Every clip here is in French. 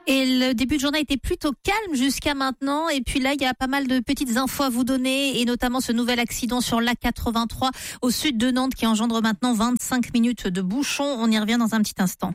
Et le début de journée était plutôt calme jusqu'à maintenant. Et puis là, il y a pas mal de petites infos à vous donner, et notamment ce nouvel accident sur l'A83 au sud de Nantes qui engendre maintenant 25 minutes de bouchon. On y revient dans un petit instant.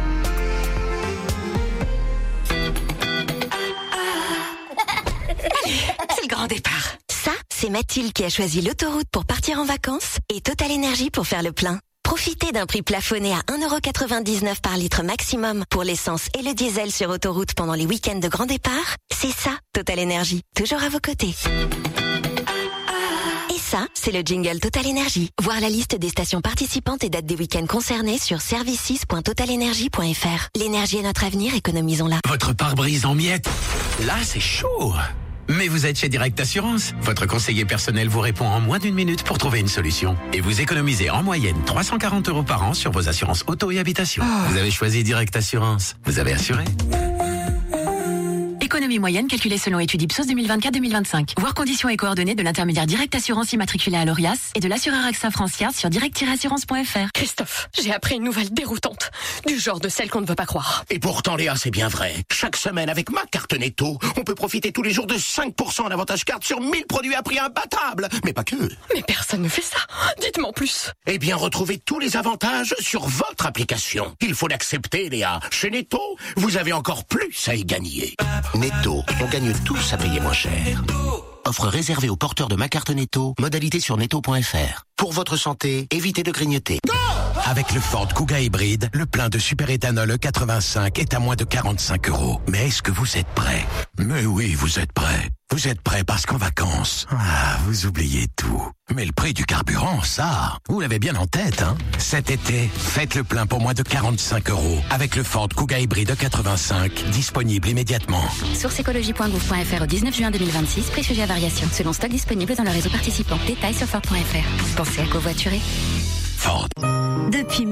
C'est le grand départ. Ça, c'est Mathilde qui a choisi l'autoroute pour partir en vacances et Total Énergie pour faire le plein. Profitez d'un prix plafonné à 1,99€ par litre maximum pour l'essence et le diesel sur autoroute pendant les week-ends de grand départ. C'est ça, Total Énergie, toujours à vos côtés. Et ça, c'est le jingle Total Énergie. Voir la liste des stations participantes et dates des week-ends concernés sur services.totalenergie.fr. L'énergie est notre avenir, économisons-la. Votre pare-brise en miettes, là c'est chaud. Mais vous êtes chez Direct Assurance. Votre conseiller personnel vous répond en moins d'une minute pour trouver une solution. Et vous économisez en moyenne 340€ par an sur vos assurances auto et habitation. Vous avez choisi Direct Assurance. Vous avez assuré. Économie moyenne calculée selon étude Ipsos 2024-2025. Voir conditions et coordonnées de l'intermédiaire Direct Assurance immatriculé à l'ORIAS et de l'assureur AXA Francière sur direct-assurance.fr. Christophe, j'ai appris une nouvelle déroutante. Du genre de celle qu'on ne veut pas croire. Et pourtant, Léa, c'est bien vrai. Chaque semaine, avec ma carte Netto, on peut profiter tous les jours de 5% d'avantage carte sur 1000 produits à prix imbattable. Mais pas que. Mais personne ne fait ça. Dites-moi en plus. Eh bien, retrouvez tous les avantages sur votre application. Il faut l'accepter, Léa. Chez Netto, vous avez encore plus à y gagner. Netto, on gagne tous à payer moins cher. Offre réservée aux porteurs de ma carte Netto. Modalité sur netto.fr. Pour votre santé, évitez de grignoter. Avec le Ford Kuga hybride, le plein de superéthanol E85 est à moins de 45€. Mais est-ce que vous êtes prêts? Mais oui, vous êtes prêts. Vous êtes prêts parce qu'en vacances, vous oubliez tout. Mais le prix du carburant, ça, vous l'avez bien en tête, hein? Cet été, faites le plein pour moins de 45€ avec le Ford Kuga hybride E85, disponible immédiatement. Source écologie.gouv.fr au 19 juin 2026, prix sujet à variation, selon stock disponible dans le réseau participant. Détails sur Ford.fr. Pensez à covoiturer. Ford. Depuis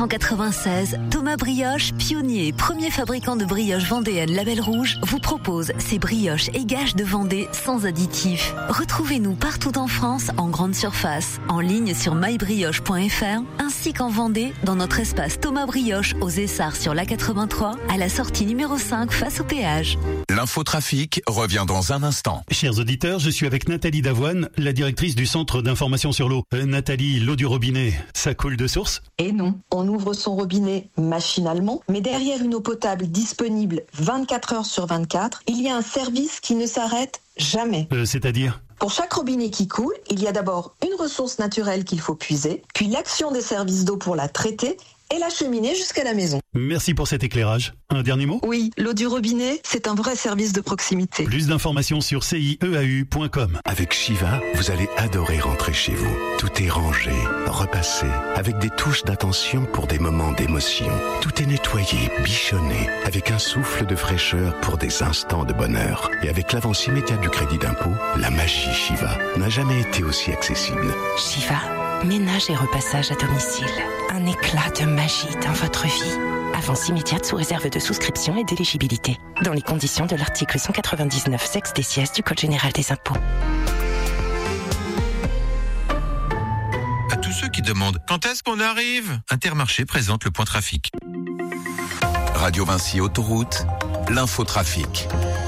1896, Thomas Brioche, pionnier et premier fabricant de brioches vendéennes Label Rouge, vous propose ses brioches et gages de Vendée sans additifs. Retrouvez-nous partout en France, en grande surface, en ligne sur mybrioche.fr, ainsi qu'en Vendée, dans notre espace Thomas Brioche aux Essarts sur l'A83, à la sortie numéro 5 face au péage. L'infotrafic revient dans un instant. Chers auditeurs, je suis avec Nathalie Davoine, la directrice du Centre d'information sur l'eau. Nathalie, l'eau du robinet, ça coule de source? Et non, on ouvre son robinet machinalement, mais derrière une eau potable disponible 24 heures sur 24, il y a un service qui ne s'arrête jamais. C'est-à-dire ? Pour chaque robinet qui coule, il y a d'abord une ressource naturelle qu'il faut puiser, puis l'action des services d'eau pour la traiter et l'acheminer jusqu'à la maison. Merci pour cet éclairage. Un dernier mot ? Oui, l'eau du robinet, c'est un vrai service de proximité. Plus d'informations sur cieau.com. Avec Shiva, vous allez adorer rentrer chez vous. Tout est rangé, repassé, avec des touches d'attention pour des moments d'émotion. Tout est nettoyé, bichonné, avec un souffle de fraîcheur pour des instants de bonheur. Et avec l'avance immédiate du crédit d'impôt, la magie Shiva n'a jamais été aussi accessible. Shiva, ménage et repassage à domicile. Un éclat de magie dans votre vie. Avance immédiate sous réserve de souscription et d'éligibilité. Dans les conditions de l'article 199 sex des du Code général des impôts. À tous ceux qui demandent quand est-ce qu'on arrive, Intermarché présente le point trafic. Radio Vinci Autoroute, l'infotrafic.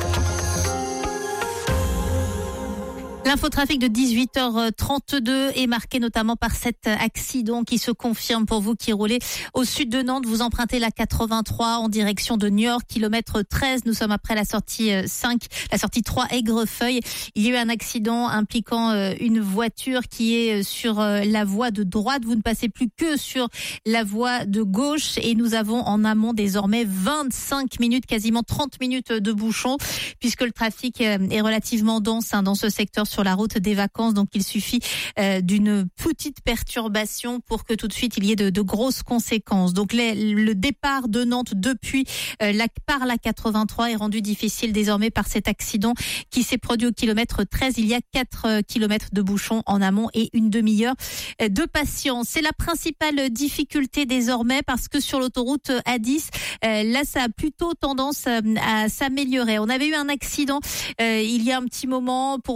L'infotrafic de 18h32 est marqué notamment par cet accident qui se confirme pour vous qui roulez au sud de Nantes. Vous empruntez la 83 en direction de Niort, kilomètre 13. Nous sommes après la sortie 5, la sortie 3 Aigrefeuille. Il y a eu un accident impliquant une voiture qui est sur la voie de droite. Vous ne passez plus que sur la voie de gauche et nous avons en amont désormais 25 minutes, quasiment 30 minutes de bouchon puisque le trafic est relativement dense dans ce secteur sur la route des vacances, donc il suffit d'une petite perturbation pour que tout de suite il y ait de grosses conséquences. Donc le départ de Nantes depuis par la 83 est rendu difficile désormais par cet accident qui s'est produit au kilomètre 13. Il y a 4 kilomètres de bouchons en amont et une demi-heure de patience. C'est la principale difficulté désormais parce que sur l'autoroute A10, là ça a plutôt tendance à s'améliorer. On avait eu un accident il y a un petit moment pour vous qui roulez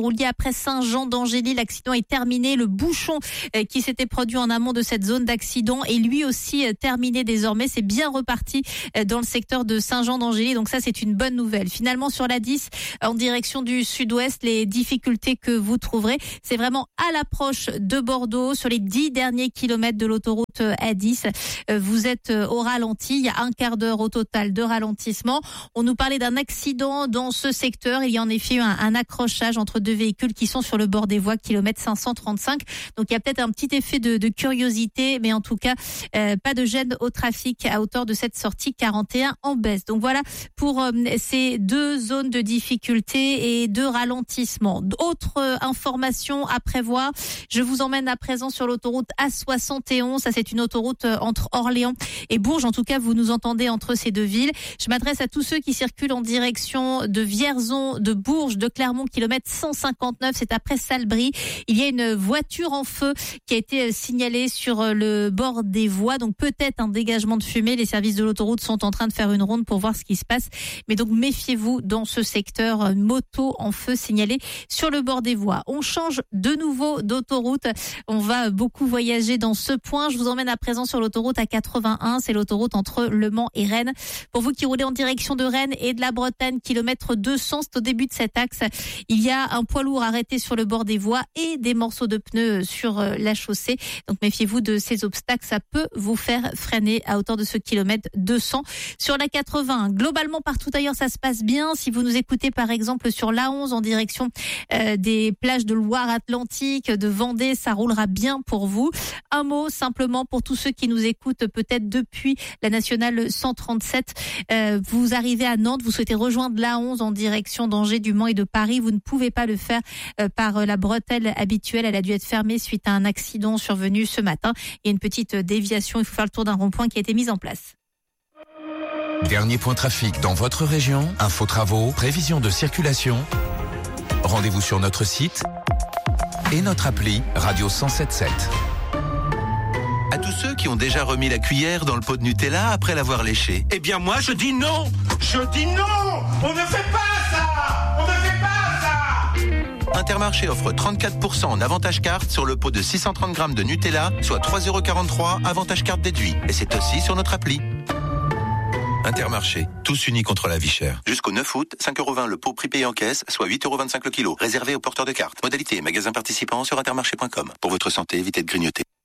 rouliez après Saint-Jean-d'Angély. L'accident est terminé. Le bouchon qui s'était produit en amont de cette zone d'accident est lui aussi terminé désormais. C'est bien reparti dans le secteur de Saint-Jean-d'Angély. Donc ça, c'est une bonne nouvelle. Finalement, sur la 10, en direction du sud-ouest, les difficultés que vous trouverez, c'est vraiment à l'approche de Bordeaux, sur les 10 derniers kilomètres de l'autoroute A10. Vous êtes au ralenti. Il y a un quart d'heure au total de ralentissement. On nous parlait d'un accident dans ce secteur. Il y a en effet eu un accrochage entre deux véhicules qui sont sur le bord des voies, kilomètre 535. Donc il y a peut-être un petit effet de curiosité, mais en tout cas, pas de gêne au trafic à hauteur de cette sortie 41 en baisse. Donc voilà pour ces deux zones de difficulté et de ralentissement. Autre information à prévoir, je vous emmène à présent sur l'autoroute A71. Ça, c'est une autoroute entre Orléans et Bourges. En tout cas, vous nous entendez entre ces deux villes. Je m'adresse à tous ceux qui circulent en direction de Vierzon, de Bourges, de Clermont, kilomètre 159. C'est après Salbris. Il y a une voiture en feu qui a été signalée sur le bord des voies. Donc peut-être un dégagement de fumée. Les services de l'autoroute sont en train de faire une ronde pour voir ce qui se passe. Mais donc méfiez-vous dans ce secteur, moto en feu signalée sur le bord des voies. On change de nouveau d'autoroute. On va beaucoup voyager dans ce point. Je vous emmène à présent sur l'autoroute A81. C'est l'autoroute entre Le Mans et Rennes. Pour vous qui roulez en direction de Rennes et de la Bretagne, kilomètre 200, c'est au début de cet axe. Il y a un poids lourd arrêté sur le bord des voies et des morceaux de pneus sur la chaussée. Donc méfiez-vous de ces obstacles. Ça peut vous faire freiner à hauteur de ce kilomètre 200. Sur la 80, globalement partout ailleurs, ça se passe bien. Si vous nous écoutez par exemple sur l'A11 en direction des plages de Loire-Atlantique, de Vendée, ça roulera bien pour vous. Un mot simplement pour tous ceux qui nous écoutent peut-être depuis la nationale 137. Vous arrivez à Nantes, vous souhaitez rejoindre l'A11 en direction d'Angers, du Mans et de Paris. Vous ne pouvez pas le faire par la bretelle habituelle. Elle a dû être fermée suite à un accident survenu ce matin. Il y a une petite déviation. Il faut faire le tour d'un rond-point qui a été mis en place. Dernier point trafic dans votre région, infos travaux, prévision de circulation. Rendez-vous sur notre site et notre appli Radio 107.7. À tous ceux qui ont déjà remis la cuillère dans le pot de Nutella après l'avoir léché. Eh bien moi je dis non. Je dis non. On ne fait pas ça. On ne fait pas ça. Intermarché offre 34% en avantage carte sur le pot de 630 grammes de Nutella, soit 3,43 € avantage carte déduit. Et c'est aussi sur notre appli. Intermarché, tous unis contre la vie chère. Jusqu'au 9 août, 5,20 € le pot prix payé en caisse, soit 8,25 € le kilo. Réservé aux porteurs de cartes. Modalité et magasins participants sur intermarché.com. Pour votre santé, évitez de grignoter.